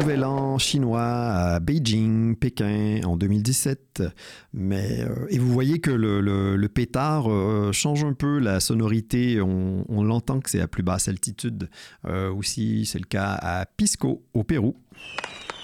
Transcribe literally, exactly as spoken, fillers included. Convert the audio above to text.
Nouvel An chinois à Beijing, Pékin en deux mille dix-sept. Mais, euh, et vous voyez que le, le, le pétard euh, change un peu la sonorité. On, on l'entend que c'est à plus basse altitude. Euh, aussi, c'est le cas à Pisco, au Pérou.